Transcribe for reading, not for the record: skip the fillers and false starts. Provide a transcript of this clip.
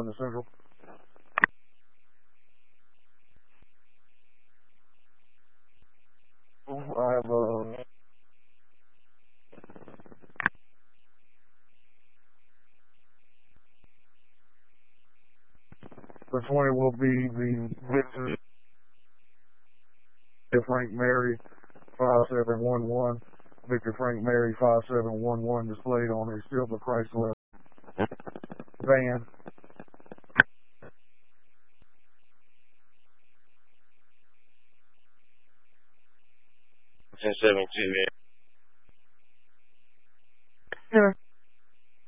in the Central. I have the 20 will be the Victor Frank Mary 5711. Victor Frank Mary 5711 displayed on a silver Chrysler van. 1072, man.